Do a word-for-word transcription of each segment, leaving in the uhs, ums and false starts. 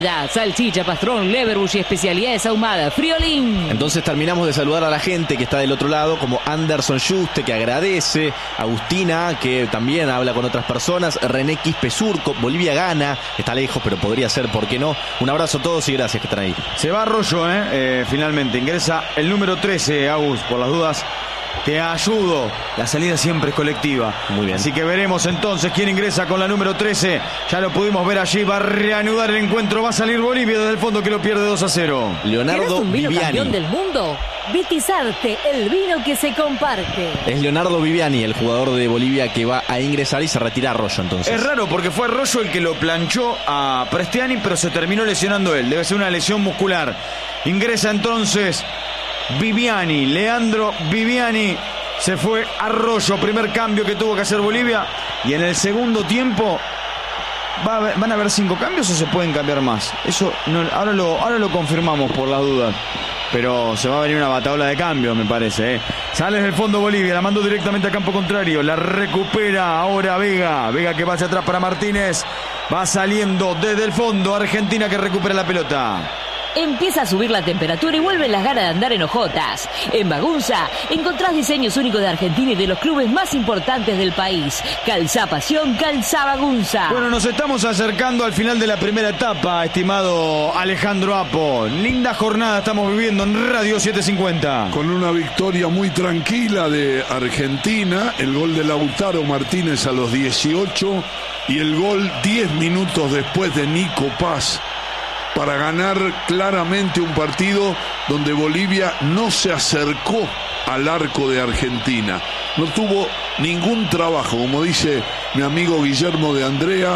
Salchicha, pastrón, leverbush y especialidades ahumadas. Friolín. Entonces terminamos de saludar a la gente que está del otro lado, como Anderson Juste, que agradece, Agustina, que también habla con otras personas, René Quispe Surco, Bolivia gana, está lejos, pero podría ser, ¿por qué no? Un abrazo a todos y gracias que están ahí. Se va Arroyo, ¿eh? Eh, finalmente ingresa el número trece, Agus, por las dudas. Te ayudo. La salida siempre es colectiva. Muy bien. Así que veremos entonces quién ingresa con la número trece. Ya lo pudimos ver allí. Va a reanudar el encuentro. Va a salir Bolivia desde el fondo, que lo pierde dos a cero. Leonardo un vino Viviani. Campeón del mundo? Vitizarte, el vino que se comparte. Es Leonardo Viviani, el jugador de Bolivia que va a ingresar y se retira Arroyo entonces. Es raro porque fue Arroyo el que lo planchó a Prestiani, pero se terminó lesionando él. Debe ser una lesión muscular. Ingresa entonces Viviani, Leandro Viviani. Se fue Arroyo, primer cambio que tuvo que hacer Bolivia. Y en el segundo tiempo va a haber, ¿van a haber cinco cambios o se pueden cambiar más? Eso no, ahora, lo, ahora lo confirmamos por las dudas. Pero se va a venir una bataola de cambios, me parece, ¿eh? Sale desde el fondo Bolivia, la mandó directamente a campo contrario. La recupera ahora Vega. Vega que va hacia atrás para Martínez. Va saliendo desde el fondo Argentina, que recupera la pelota. Empieza a subir la temperatura y vuelven las ganas de andar en hojotas. En Bagunza encontrás diseños únicos de Argentina y de los clubes más importantes del país. Calzá Pasión, calzá Bagunza. Bueno, nos estamos acercando al final de la primera etapa, estimado Alejandro Apo. Linda jornada estamos viviendo en Radio setecientos cincuenta. Con una victoria muy tranquila de Argentina, el gol de Lautaro Martínez a los dieciocho y el gol diez minutos después de Nico Paz, para ganar claramente un partido donde Bolivia no se acercó al arco de Argentina. No tuvo ningún trabajo, como dice mi amigo Guillermo de Andrea,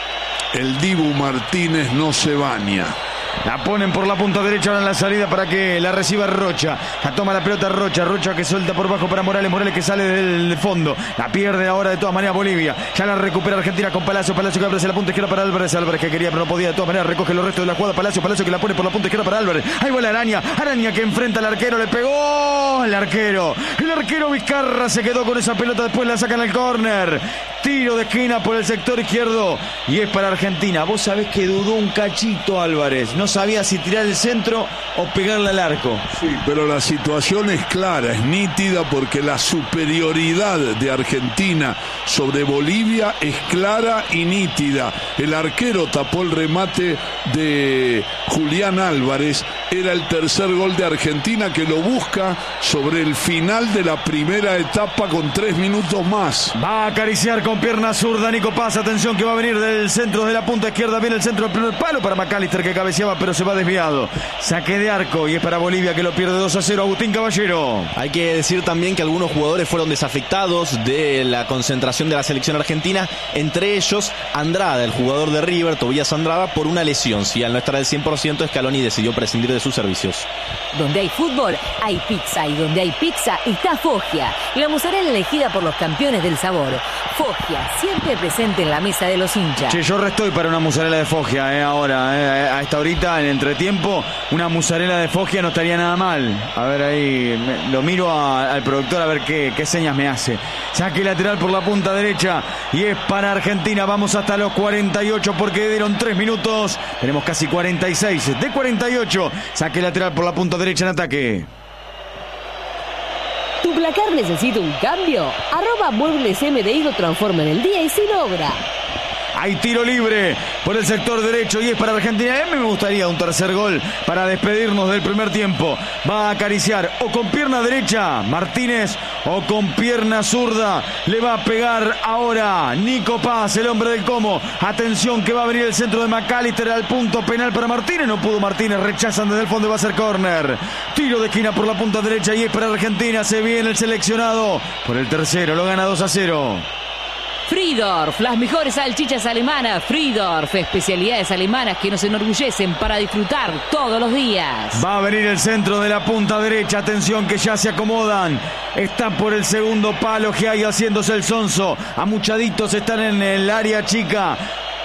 el Dibu Martínez no se baña. La ponen por la punta derecha ahora en la salida para que la reciba Rocha. La toma la pelota Rocha. Rocha que suelta por bajo para Morales. Morales que sale del fondo. La pierde ahora de todas maneras Bolivia. Ya la recupera Argentina con Palacio. Palacio que abre hacia la punta izquierda para Álvarez. Álvarez que quería pero no podía. De todas maneras recoge los restos de la jugada. Palacio. Palacio que la pone por la punta izquierda para Álvarez. Ahí va la Araña. Araña que enfrenta al arquero. Le pegó el arquero. El arquero Vizcarra se quedó con esa pelota. Después la sacan al córner. Tiro de esquina por el sector izquierdo. Y es para Argentina. Vos sabés que dudó un cachito Álvarez. No sabía si tirar el centro o pegarle al arco. Sí, pero la situación es clara, es nítida, porque la superioridad de Argentina sobre Bolivia es clara y nítida. El arquero tapó el remate de Julián Álvarez. Era el tercer gol de Argentina, que lo busca sobre el final de la primera etapa con tres minutos más. Va a acariciar con pierna zurda Nico Paz. Atención que va a venir del centro de la punta izquierda. Viene el centro del primer palo para McAllister, que cabeceaba pero se va desviado. Saque de arco y es para Bolivia, que lo pierde dos a cero. Agustín Caballero. Hay que decir también que algunos jugadores fueron desafectados de la concentración de la selección argentina, entre ellos Andrada, el jugador de River, Tobías Andrada, por una lesión. Si al no estar al cien por ciento, Scaloni decidió prescindir de sus servicios. Donde hay fútbol, hay pizza. Y donde hay pizza, está Foggia. La mozzarella elegida por los campeones del sabor. Foggia, siempre presente en la mesa de los hinchas. Che, yo restoy para una mozzarella de Foggia, eh, ahora, eh, a esta horita, en entretiempo, una mozzarella de Foggia no estaría nada mal. A ver ahí, me, lo miro a, al productor a ver qué, qué señas me hace. Saque lateral por la punta derecha y es para Argentina. Vamos hasta los cuarenta y ocho porque dieron tres minutos. Tenemos casi cuarenta y seis de cuarenta y ocho. Saque lateral por la punta derecha en ataque. ¿Tu placar necesita un cambio? Arroba Muebles M D I lo transforma en el día y sin obra. Hay tiro libre por el sector derecho y es para Argentina. A mí me gustaría un tercer gol para despedirnos del primer tiempo. Va a acariciar o con pierna derecha Martínez o con pierna zurda. Le va a pegar ahora Nico Paz, el hombre del Como. Atención que va a venir el centro de McAllister al punto penal para Martínez. No pudo Martínez, rechazan desde el fondo y va a ser córner. Tiro de esquina por la punta derecha y es para Argentina. Se viene el seleccionado por el tercero, lo gana dos a cero. Friedorf, las mejores salchichas alemanas. Friedorf, especialidades alemanas que nos enorgullecen para disfrutar todos los días. Va a venir el centro de la punta derecha. Atención que ya se acomodan. Están por el segundo palo. Giai haciéndose el sonso. Amuchaditos están en el área chica.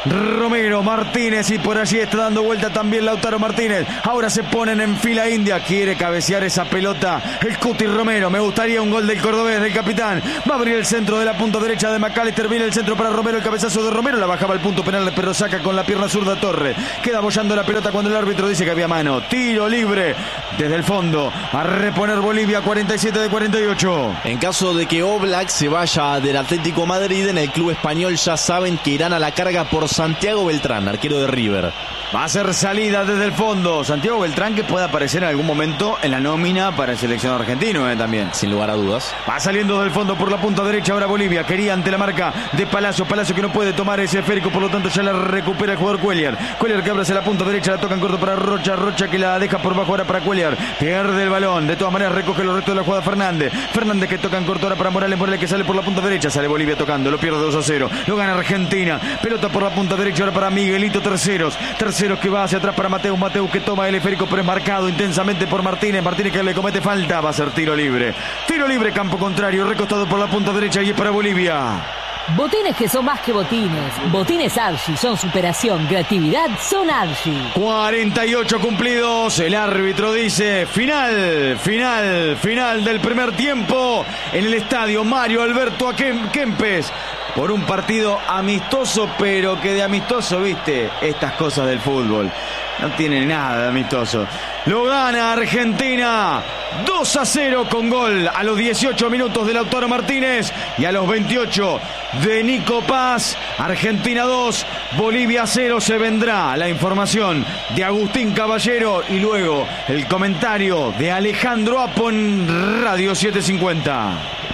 Romero, Martínez, y por allí está dando vuelta también Lautaro Martínez. Ahora se ponen en fila india. Quiere cabecear esa pelota el Cuti Romero. Me gustaría un gol del cordobés, del capitán. Va a abrir el centro de la punta derecha de McAllister. Viene el centro para Romero, el cabezazo de Romero. La bajaba al punto penal, pero saca con la pierna zurda Torre. Queda bollando la pelota cuando el árbitro dice que había mano. Tiro libre desde el fondo. A reponer Bolivia, cuarenta y siete de cuarenta y ocho. En caso de que Oblak se vaya del Atlético Madrid, en el club español ya saben que irán a la carga por Santiago Beltrán, arquero de River. Va a ser salida desde el fondo. Santiago Beltrán, que puede aparecer en algún momento en la nómina para el seleccionado argentino, eh, también. Sin lugar a dudas. Va saliendo del fondo por la punta derecha ahora Bolivia. Quería ante la marca de Palacio. Palacio que no puede tomar ese esférico, por lo tanto ya la recupera el jugador Cuellar. Cuellar que abre hacia la punta derecha, la toca en corto para Rocha. Rocha que la deja por bajo ahora para Cuellar. Pierde el balón. De todas maneras recoge los restos de la jugada Fernández. Fernández que toca en corto ahora para Morales. Morales que sale por la punta derecha. Sale Bolivia tocando. Lo pierde dos a cero. Lo gana Argentina. Pelota por la punta derecha ahora para Miguelito Terceros. Terceros que va hacia atrás para Mateus. Mateus que toma el esférico, pero es marcado intensamente por Martínez. Martínez que le comete falta. Va a ser tiro libre. Tiro libre, campo contrario. Recostado por la punta derecha y es para Bolivia. Botines que son más que botines. Botines Archie son superación, creatividad, son Archie. cuarenta y ocho cumplidos. El árbitro dice final, final, final del primer tiempo en el estadio Mario Alberto Kempes. Por un partido amistoso, pero que de amistoso, viste, estas cosas del fútbol no tienen nada de amistoso. Lo gana Argentina dos a cero con gol a los dieciocho minutos de Lautaro Martínez y a los veintiocho de Nico Paz. Argentina dos, Bolivia cero. Se vendrá la información de Agustín Caballero y luego el comentario de Alejandro Apo en Radio setecientos cincuenta.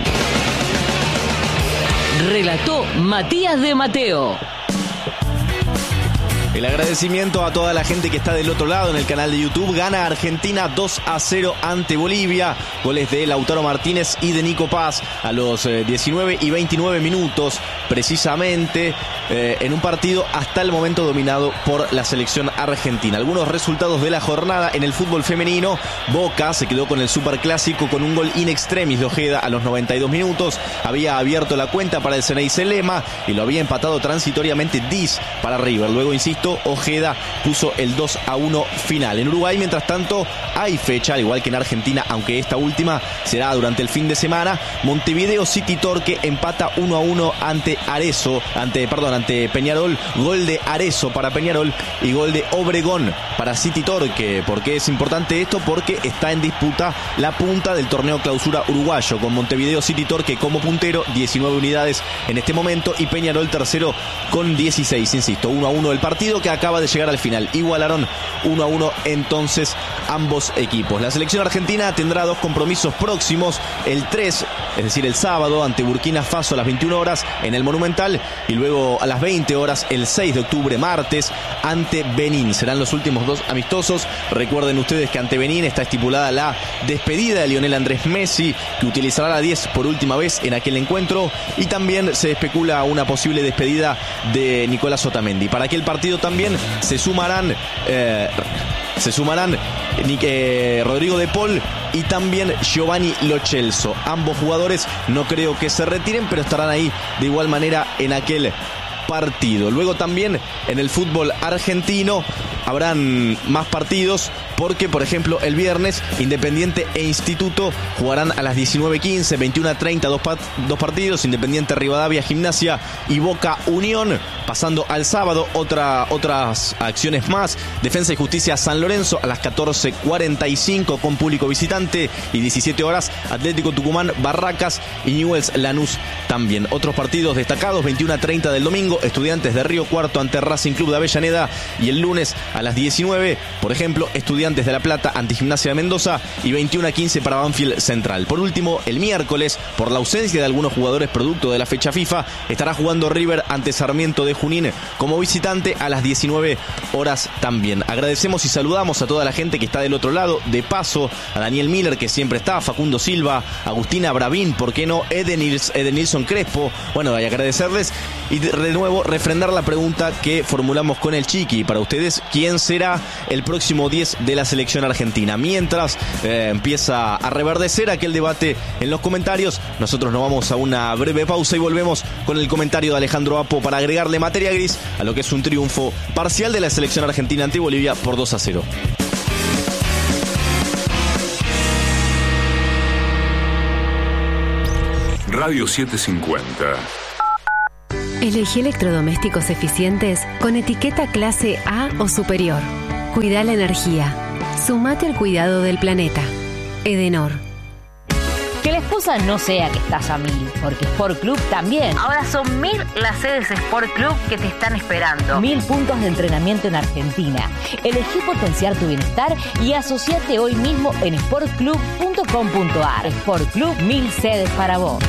Relató Matías de Mateo. El agradecimiento a toda la gente que está del otro lado en el canal de YouTube. Gana Argentina dos a cero ante Bolivia. Goles de Lautaro Martínez y de Nico Paz a los eh, diecinueve y veintinueve minutos precisamente, eh, en un partido hasta el momento dominado por la selección argentina. Algunos resultados de la jornada en el fútbol femenino. Boca se quedó con el superclásico con un gol in extremis de Ojeda a los noventa y dos minutos. Había abierto la cuenta para el Ceneice Lema y lo había empatado transitoriamente Diz para River. Luego, insisto, Ojeda puso el dos a uno final. En Uruguay, mientras tanto, hay fecha, al igual que en Argentina, aunque esta última será durante el fin de semana. Montevideo City Torque empata uno a uno ante Arezzo, ante, perdón, ante Peñarol. Gol de Arezzo para Peñarol y gol de Obregón para City Torque. ¿Por qué es importante esto? Porque está en disputa la punta del torneo clausura uruguayo, con Montevideo City Torque como puntero, diecinueve unidades en este momento, y Peñarol tercero con dieciséis. Insisto, uno a uno el partido, que acaba de llegar al final. Igualaron uno a uno entonces ambos equipos. La selección argentina tendrá dos compromisos próximos. El tres, es decir, el sábado, ante Burkina Faso a las veintiuna horas en el Monumental, y luego a las veinte horas el seis de octubre, martes, ante Benín. Serán los últimos dos amistosos. Recuerden ustedes que ante Benín está estipulada la despedida de Lionel Andrés Messi, que utilizará la diez por última vez en aquel encuentro, y también se especula una posible despedida de Nicolás Otamendi. Para aquel partido también se sumarán eh, se sumarán eh, Rodrigo de Paul y también Giovanni Lo Celso. Ambos jugadores no creo que se retiren, pero estarán ahí de igual manera en aquel partido. Luego también en el fútbol argentino habrán más partidos, porque por ejemplo el viernes Independiente e Instituto jugarán a las diecinueve quince, veintiuna treinta, dos, pat- dos partidos. Independiente Rivadavia Gimnasia y Boca Unión. Pasando al sábado, otra, otras acciones más. Defensa y Justicia San Lorenzo a las catorce cuarenta y cinco con público visitante, y diecisiete horas Atlético Tucumán Barracas y Newell's Lanús también. Otros partidos destacados: veintiuna treinta del domingo, Estudiantes de Río Cuarto ante Racing Club de Avellaneda, y el lunes a las diecinueve, por ejemplo, Estudiantes de La Plata ante Gimnasia de Mendoza, y veintiuna quince para Banfield Central. Por último, el miércoles, por la ausencia de algunos jugadores producto de la fecha FIFA, estará jugando River ante Sarmiento de Junín como visitante a las diecinueve horas también. Agradecemos y saludamos a toda la gente que está del otro lado. De paso, a Daniel Miller, que siempre está, Facundo Silva, Agustina Bravín, ¿por qué no? Edenils, Edenilson Crespo. Bueno, hay que agradecerles. y de nuevo refrendar la pregunta que formulamos con el Chiqui. Para ustedes, ¿quién será el próximo diez de la selección argentina? Mientras eh, empieza a reverdecer aquel debate en los comentarios, nosotros nos vamos a una breve pausa y volvemos con el comentario de Alejandro Apo para agregarle materia gris a lo que es un triunfo parcial de la selección argentina ante Bolivia por dos a cero. Radio setecientos cincuenta. Elegí electrodomésticos eficientes con etiqueta clase A o superior. Cuida la energía. Sumate al cuidado del planeta. Edenor. Que la excusa no sea que estás a mil, porque Sport Club también. Ahora son mil las sedes Sport Club que te están esperando. Mil puntos de entrenamiento en Argentina. Elegí potenciar tu bienestar y asociate hoy mismo en sport club punto com punto a r. Sport Club, mil sedes para vos.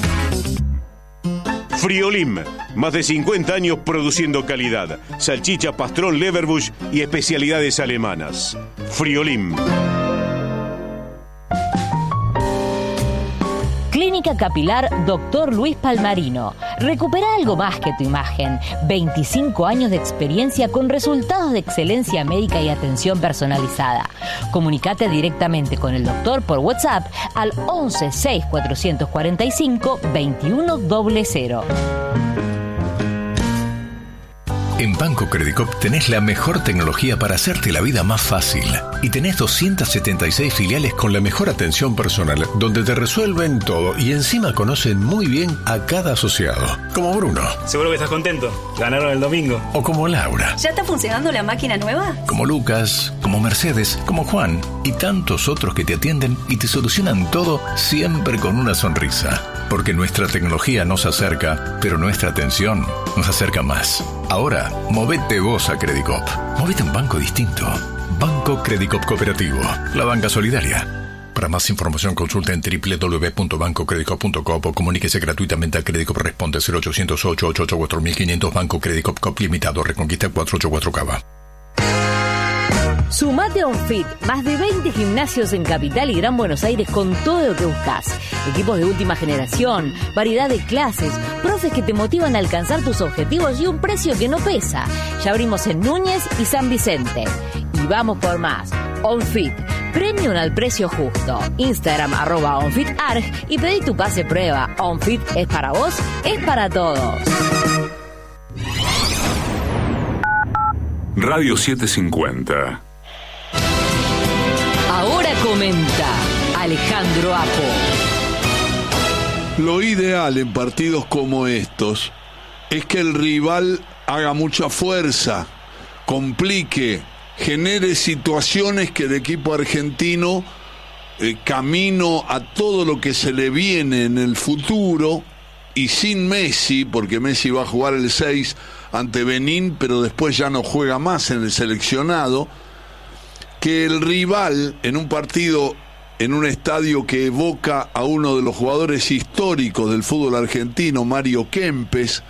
Friolim, más de cincuenta años produciendo calidad. Salchicha, pastrón, Leverbush y especialidades alemanas. Friolim. Clínica Capilar Doctor Luis Palmarino. Recupera algo más que tu imagen. veinticinco años de experiencia con resultados de excelencia médica y atención personalizada. Comunicate directamente con el doctor por WhatsApp al once seis cuatrocientos cuarenta y cinco veintiuno cero cero. En Banco Credicop tenés la mejor tecnología para hacerte la vida más fácil. Y tenés doscientas setenta y seis filiales con la mejor atención personal, donde te resuelven todo y encima conocen muy bien a cada asociado. Como Bruno. Seguro que estás contento. Ganaron el domingo. O como Laura. ¿Ya está funcionando la máquina nueva? Como Lucas, como Mercedes, como Juan y tantos otros que te atienden y te solucionan todo siempre con una sonrisa. Porque nuestra tecnología nos acerca, pero nuestra atención nos acerca más. Ahora, movete vos a Credicop. Movete a un banco distinto. Banco Credicop Cooperativo. La banca solidaria. Para más información consulta en doble u doble u doble u punto banco credicop punto com o comuníquese gratuitamente a Credicop. Responde cero ochocientos ocho ocho ocho cuatro mil quinientos. Banco Credicop Cop Limitado. Reconquista cuatrocientos ochenta y cuatro Cava. Sumate a OnFit, más de veinte gimnasios en Capital y Gran Buenos Aires con todo lo que buscas. Equipos de última generación, variedad de clases, profes que te motivan a alcanzar tus objetivos y un precio que no pesa. Ya abrimos en Núñez y San Vicente. Y vamos por más. OnFit, premium al precio justo. Instagram arroba OnFitArg y pedí tu pase prueba. OnFit es para vos, es para todos. Radio setecientos cincuenta. Ahora comenta Alejandro Apo. Lo ideal en partidos como estos es que el rival haga mucha fuerza, complique, genere situaciones que el equipo argentino, eh, camino a todo lo que se le viene en el futuro, y sin Messi, porque Messi va a jugar el seis ante Benín, pero después ya no juega más en el seleccionado, que el rival en un partido, en un estadio que evoca a uno de los jugadores históricos del fútbol argentino, Mario Kempes,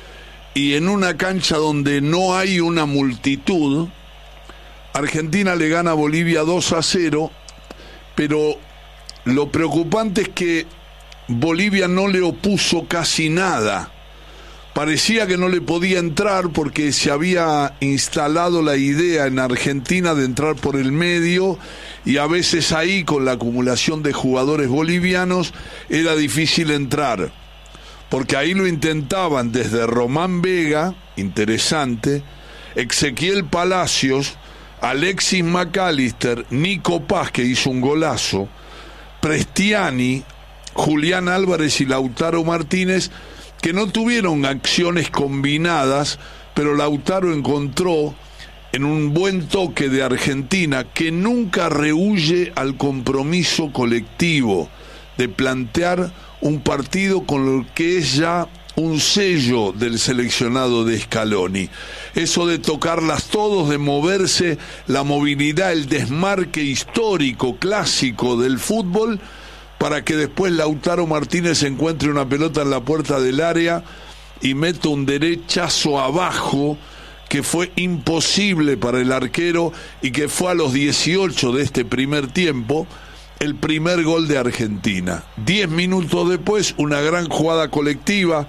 y en una cancha donde no hay una multitud, Argentina le gana a Bolivia dos a cero, pero lo preocupante es que Bolivia no le opuso casi nada. Parecía que no le podía entrar porque se había instalado la idea en Argentina de entrar por el medio, y a veces ahí, con la acumulación de jugadores bolivianos, era difícil entrar, porque ahí lo intentaban desde Román Vega, interesante, Ezequiel Palacios, Alexis McAllister, Nico Paz, que hizo un golazo, Prestiani, Julián Álvarez y Lautaro Martínez, que no tuvieron acciones combinadas, pero Lautaro encontró en un buen toque de Argentina, que nunca rehúye al compromiso colectivo de plantear un partido con lo que es ya un sello del seleccionado de Scaloni. Eso de tocarlas todos, de moverse, la movilidad, el desmarque histórico, clásico del fútbol, para que después Lautaro Martínez encuentre una pelota en la puerta del área y meta un derechazo abajo que fue imposible para el arquero, y que fue a los dieciocho de este primer tiempo el primer gol de Argentina. Diez minutos después, una gran jugada colectiva,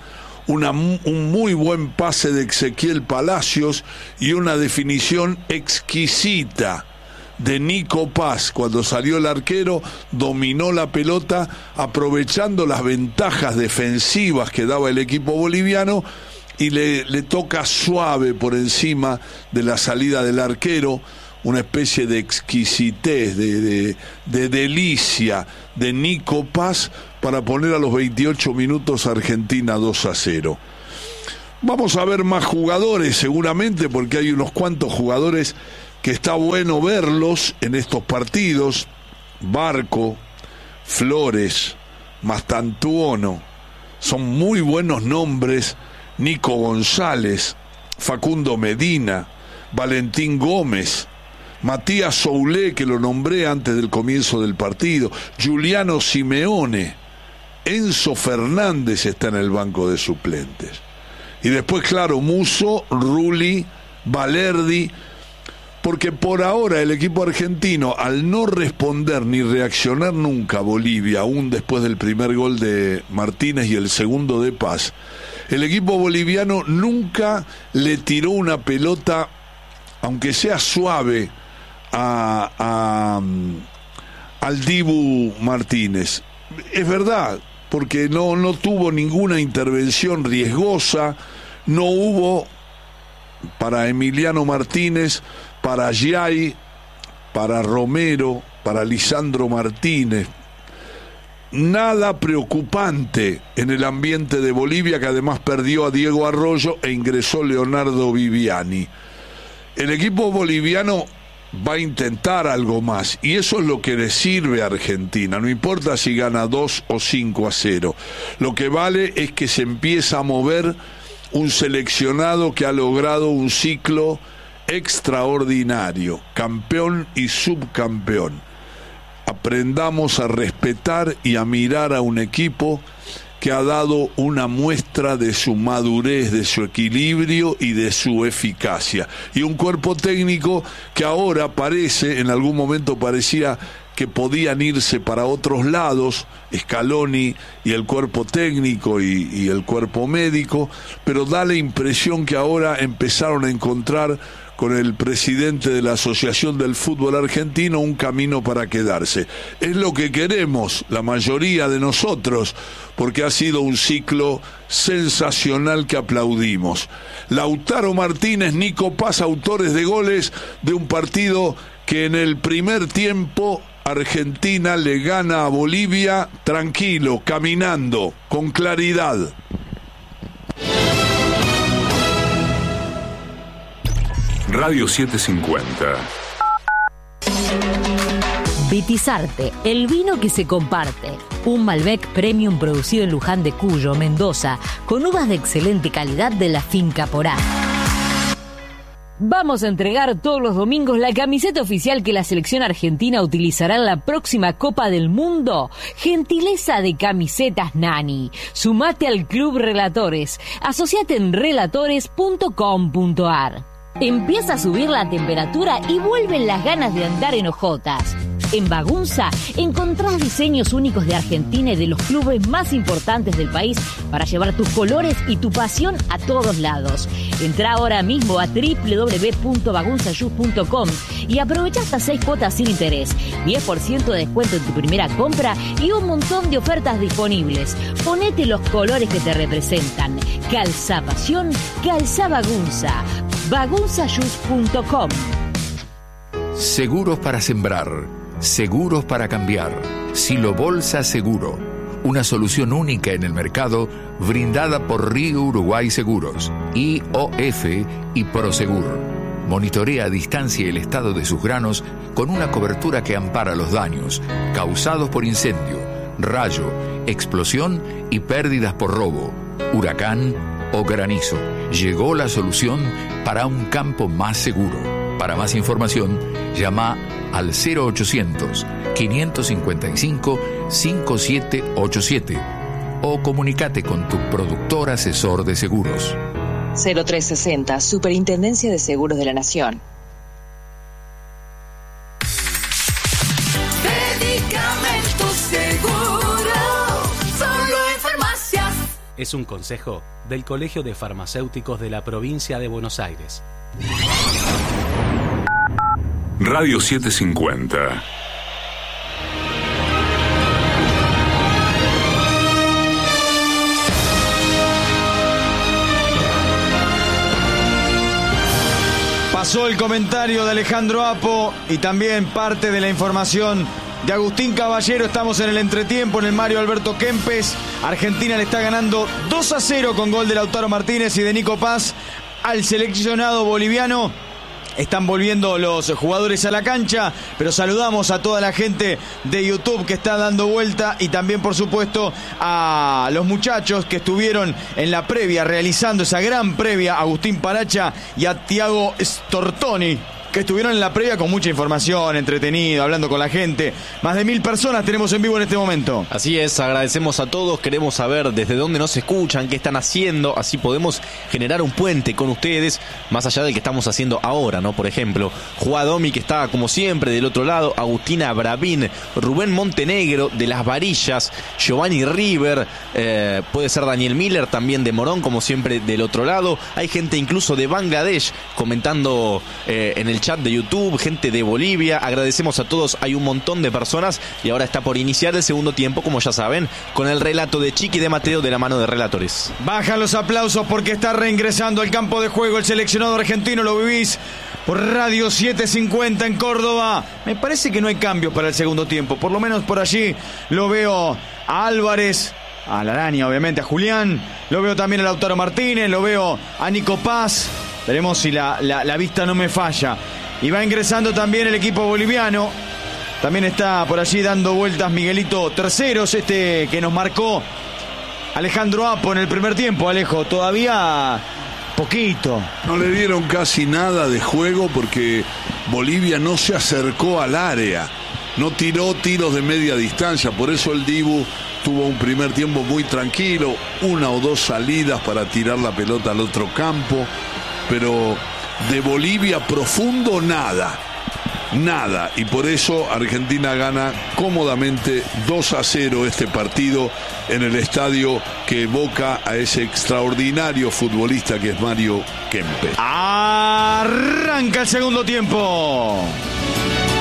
una, un muy buen pase de Ezequiel Palacios y una definición exquisita de Nico Paz. Cuando salió el arquero, dominó la pelota aprovechando las ventajas defensivas que daba el equipo boliviano y le, le toca suave por encima de la salida del arquero, una especie de exquisitez, de, de, de delicia de Nico Paz para poner a los veintiocho minutos Argentina dos a cero. Vamos a ver más jugadores seguramente, porque hay unos cuantos jugadores que está bueno verlos en estos partidos. Barco, Flores, Mastantuono, son muy buenos nombres. Nico González, Facundo Medina, Valentín Gómez, Matías Soulé, que lo nombré antes del comienzo del partido, Giuliano Simeone, Enzo Fernández está en el banco de suplentes. Y después, claro, Musso, Rulli, Valerdi, porque por ahora el equipo argentino, al no responder ni reaccionar nunca a Bolivia, aún después del primer gol de Martínez y el segundo de Paz, el equipo boliviano nunca le tiró una pelota, aunque sea suave, a, a, al Dibu Martínez. Es verdad, porque no, no tuvo ninguna intervención riesgosa, no hubo para Emiliano Martínez, para Giai, para Romero, para Lisandro Martínez. Nada preocupante en el ambiente de Bolivia, que además perdió a Diego Arroyo e ingresó Leonardo Viviani. El equipo boliviano va a intentar algo más, y eso es lo que le sirve a Argentina. No importa si gana dos o cinco a cero. Lo que vale es que se empieza a mover un seleccionado que ha logrado un ciclo extraordinario, campeón y subcampeón. Aprendamos a respetar y a mirar a un equipo que ha dado una muestra de su madurez, de su equilibrio y de su eficacia. Y un cuerpo técnico que ahora parece, en algún momento parecía que podían irse para otros lados, Scaloni y el cuerpo técnico y, y el cuerpo médico, pero da la impresión que ahora empezaron a encontrar con el presidente de la Asociación del Fútbol Argentino un camino para quedarse. Es lo que queremos la mayoría de nosotros, porque ha sido un ciclo sensacional que aplaudimos. Lautaro Martínez, Nico Paz, autores de goles de un partido que en el primer tiempo Argentina le gana a Bolivia tranquilo, caminando, con claridad. Radio setecientos cincuenta. Vitizarte, el vino que se comparte. Un Malbec Premium producido en Luján de Cuyo, Mendoza, con uvas de excelente calidad de la finca Porá. Vamos a entregar todos los domingos la camiseta oficial que la selección argentina utilizará en la próxima Copa del Mundo. Gentileza de Camisetas Nani. Sumate al Club Relatores. Asociate en relatores punto com punto ar. Empieza a subir la temperatura y vuelven las ganas de andar en hojotas. En Bagunza encontrás diseños únicos de Argentina y de los clubes más importantes del país para llevar tus colores y tu pasión a todos lados. Entrá ahora mismo a doble u doble u doble u punto bagunzayus punto com y aprovecha hasta seis cuotas sin interés, diez por ciento de descuento en tu primera compra y un montón de ofertas disponibles. Ponete los colores que te representan. Calza pasión, calza Bagunza. bagunzayus punto com. Seguros para sembrar, seguros para cambiar. Silo Bolsa Seguro, una solución única en el mercado brindada por Río Uruguay Seguros, I O F y Prosegur. Monitorea a distancia el estado de sus granos con una cobertura que ampara los daños causados por incendio, rayo, explosión y pérdidas por robo, huracán o granizo. Llegó la solución para un campo más seguro. Para más información, llama al cero ochocientos, quinientos cincuenta y cinco, cincuenta y siete ochenta y siete o comunícate con tu productor asesor de seguros. cero tres sesenta, Superintendencia de Seguros de la Nación. Medicamentos Seguros, solo en farmacias. es un consejo del Colegio de Farmacéuticos de la Provincia de Buenos Aires. Radio setecientos cincuenta. Pasó el comentario de Alejandro Apo y también parte de la información de Agustín Caballero. Estamos en el entretiempo en el Mario Alberto Kempes. Argentina le está ganando dos a cero con gol de Lautaro Martínez y de Nico Paz al seleccionado boliviano. Están volviendo los jugadores a la cancha, pero saludamos a toda la gente de YouTube que está dando vuelta y también, por supuesto, a los muchachos que estuvieron en la previa, realizando esa gran previa, Agustín Paracha y a Tiago Stortoni, que estuvieron en la previa con mucha información, entretenido, hablando con la gente. Más de mil personas tenemos en vivo en este momento. Así es, agradecemos a todos, queremos saber desde dónde nos escuchan, qué están haciendo, así podemos generar un puente con ustedes, más allá del que estamos haciendo ahora, ¿no? Por ejemplo, Juadomi, que está como siempre del otro lado, Agustina Bravín, Rubén Montenegro de Las Varillas, Giovanni River, eh, puede ser Daniel Miller también de Morón, como siempre del otro lado. Hay gente incluso de Bangladesh comentando eh, en el chat de YouTube, gente de Bolivia. Agradecemos a todos, hay un montón de personas y ahora está por iniciar el segundo tiempo, como ya saben, con el relato de Chiqui de Mateo de la mano de Relatores. Bajan los aplausos porque está reingresando al campo de juego el seleccionado argentino. Lo vivís por Radio setecientos cincuenta en Córdoba. Me parece que no hay cambios para el segundo tiempo, por lo menos por allí lo veo a Álvarez, a la araña obviamente, a Julián, lo veo también a Lautaro Martínez, lo veo a Nico Paz. Veremos si la, la, la vista no me falla. Y va ingresando también el equipo boliviano. También está por allí dando vueltas Miguelito Terceros, este que nos marcó Alejandro Apo en el primer tiempo. Alejo, todavía poquito. No le dieron casi nada de juego porque Bolivia no se acercó al área. No tiró tiros de media distancia. Por eso el Dibu tuvo un primer tiempo muy tranquilo. Una o dos salidas para tirar la pelota al otro campo. Pero de Bolivia profundo nada, nada, y por eso Argentina gana cómodamente dos a cero este partido en el estadio que evoca a ese extraordinario futbolista que es Mario Kempes. Arranca el segundo tiempo.